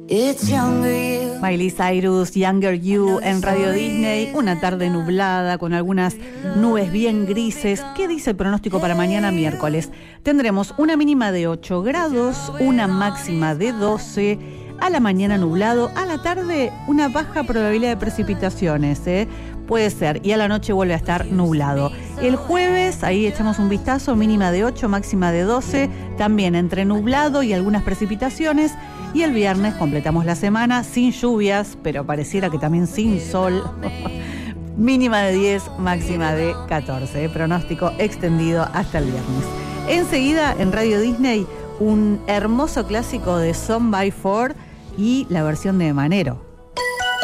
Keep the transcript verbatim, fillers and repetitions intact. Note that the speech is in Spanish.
Miley Cyrus, Younger You en Radio Disney. Una tarde nublada con algunas nubes bien grises. ¿Qué dice el pronóstico para mañana miércoles? Tendremos una mínima de ocho grados, una máxima de doce. A la mañana nublado, a la tarde una baja probabilidad de precipitaciones, ¿eh? Puede ser, y a la noche vuelve a estar nublado. El jueves, ahí echamos un vistazo, mínima de ocho, máxima de doce, también entre nublado y algunas precipitaciones. Y el viernes completamos la semana sin lluvias, pero pareciera que también sin sol. Mínima de diez, máxima de catorce. ¿eh? Pronóstico extendido hasta el viernes. Enseguida, en Radio Disney, un hermoso clásico de Son by Four y la versión de Manero.